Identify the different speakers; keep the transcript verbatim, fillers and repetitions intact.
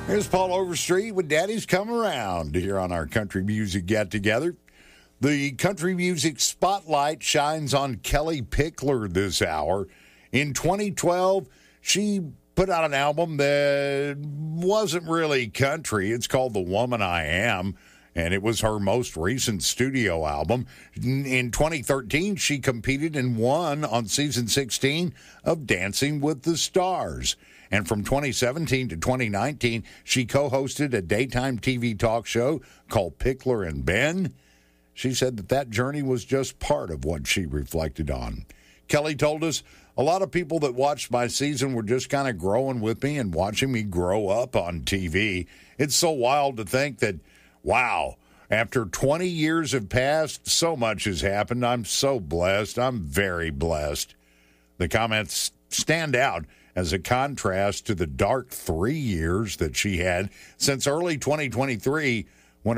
Speaker 1: Here's Paul Overstreet with Daddy's Come Around here on our Country Music Get Together. The Country Music Spotlight shines on Kelly Pickler this hour. In twenty twelve, she put out an album that wasn't really country. It's called The Woman I Am, and it was her most recent studio album. In twenty thirteen, she competed and won on season sixteen of Dancing with the Stars. And from twenty seventeen to twenty nineteen, she co-hosted a daytime T V talk show called Pickler and Ben. She said that that journey was just part of what she reflected on. Kelly told us, a lot of people that watched my season were just kind of growing with me and watching me grow up on T V. It's so wild to think that, wow, after twenty years have passed, so much has happened. I'm so blessed. I'm very blessed. The comments stand out as a contrast to the dark three years that she had since early twenty twenty-three